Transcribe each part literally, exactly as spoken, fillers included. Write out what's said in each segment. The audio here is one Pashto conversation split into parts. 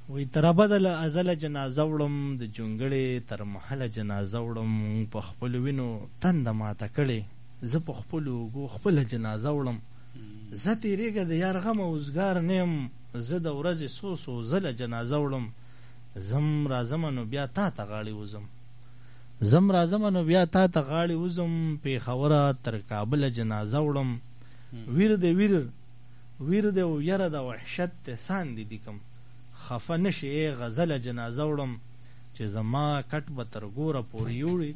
وی تر بدل ازله جنازه وړم د جونګړې تر محله جنازه وړم په خپلو وینو تنده ماته کړې زه په خپلو اوږو خپله جنازه وړم زه تېرېږه د یار غم اوزګار نه یم زه د ورځې څو څو ځله جنازه وړم زم راځمه نو بیا تا ته غاړې وځم زم راځمه نو بیا تا ته غاړې وځم پېښوره تر کابله جنازه وړم ویر د ویر ویر د یره د وحشت تحسان دې لیکم خفه نشي ای غزله جنازه وړم چې زما کټ به تر ګوره پورې یوړي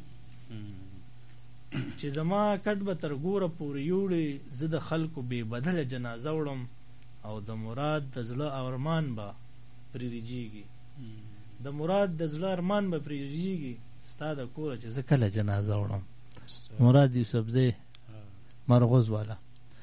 چې زما کټ به تر ګوره پورې یوړي زه د خلکو بې بدله جنازه وړم او د مراد د زړه ارمان به پرې رجیږي د مراد د زړه ارمان به پرې رجیږي ستا د کوره چې زه کله جنازه وړم. مراد یوسفزی مرغوز والا.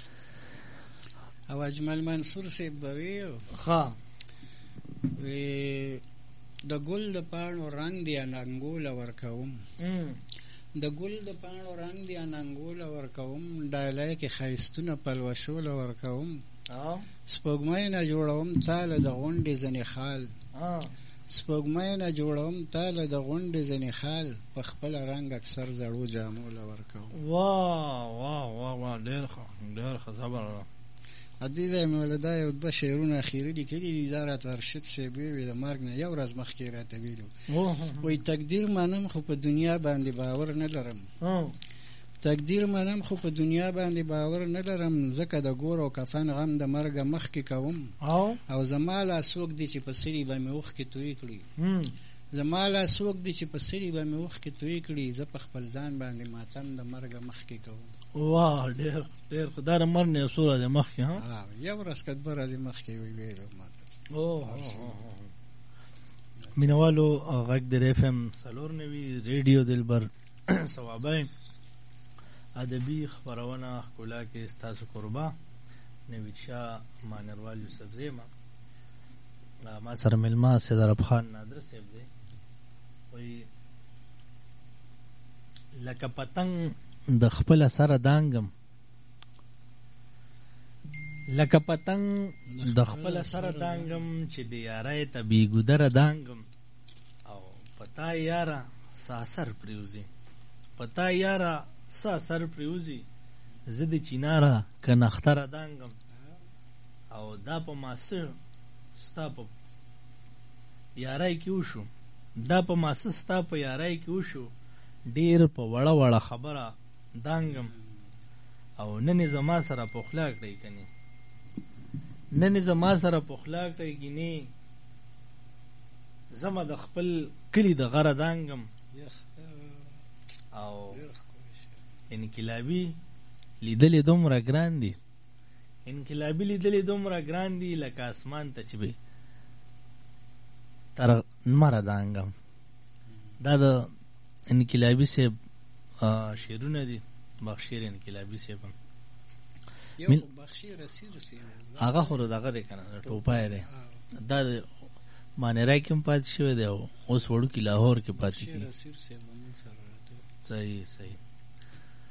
او اجمل منصور صاحب به وي ښه وی د ګل د پاڼو رنګ دی اننګوله ورکوم د ګل د پاڼو رنګ دی اننګوله ورکوم ډالۍ کې ښایستونه پلوشوله ورکوم سپوږمۍ نه جوړوم تاله د غونډې ځنې خال سپوږمۍ نه جوړوم تاله د غونډې ځنې خال په خپله رنګ اکثر زړو جاموله ورکوم. واه واه واه واه ډېر ښه ډېر ښه صبر. ادې ځای مې ولې دا یو دوه شعرونه اخري لیکلي دي دا راته ارشد صاحب ویې د مرګ نه یو ورځ مخکې راته ویلي وایي تقدیر منم خو په دنیا باندې باور نه لرم تقدیر منم خو په دنیا باندې باور نه لرم ځکه د ګور او کفن غم د مرګه مخکې کوم او زما لا څوک دی چې په سري به مې اوښکې تویې کړي زما لا څوک دی چې په سري به مې اوښکې تویې کړي زه په خپل ځان باندې ماتم د مرګه مخکې کوم. واه ډېر ډېر خو دا د مرګ نه یو څو ورځې مخکې یو ورځ که دوه ورځې مخکې وی ویلو ماته. مینوالو غږ د اف ام څلور نوي ریډیو دلبر صوابی ادبي خپرونه ښکلا کې ستاسو قربا نوید شاه مانروال یوسفزی ما ما سره مېلمه سید عرب خان نادر صاحب دی وایي لکه پتنګ د خپل سره دانګم لکه پتنګ د خپل سره دانګم چې د یارۍ ته بې ګودره دانګم او پتا یاره ساسر پریوزي پتا یاره ساسر پریوزي زه د چیناره که نختره دانګم او دا په ماسه ستا په یارۍ کې وشو دا په ماسه ستا په یارۍ کې وشو ډېر په وړه وړه خبره دانګم او نن زما سره پخلا کړئ کني نن زما سره پخلا کړئ کني زما د خپل کلی د غره دانګم او انقلابي لیدلې دومره ګران دي انقلابي لیدلې دومره ګران دي لکه اسمان ته چې به تر نمره دانګم. دا د انقلابي صاحب شعرونه دي بخشیر انقلابي صاحب یو بخشیر اسیر صاحب هغه خو دغه دی کنه ټوپای دی دا مانیرای کې پاتې شوی دی اوس وړو کې لاهور کې پاتې کیږي. بخشیر اسیر صاحب صحیح صحیح